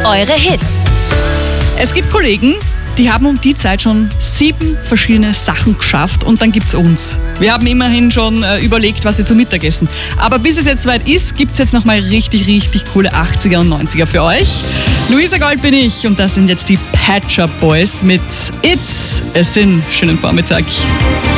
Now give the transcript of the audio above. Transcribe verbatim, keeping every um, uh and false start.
eure Hits. Es gibt Kollegen, die haben um die Zeit schon sieben verschiedene Sachen geschafft und dann gibt's uns. Wir haben immerhin schon äh, überlegt, was wir zum Mittagessen. Aber bis es jetzt soweit ist, gibt's jetzt nochmal richtig, richtig coole achtziger und neunziger für euch. Luisa Gold bin ich und das sind jetzt die Pet Shop Boys mit It's a Sin. Schönen Vormittag.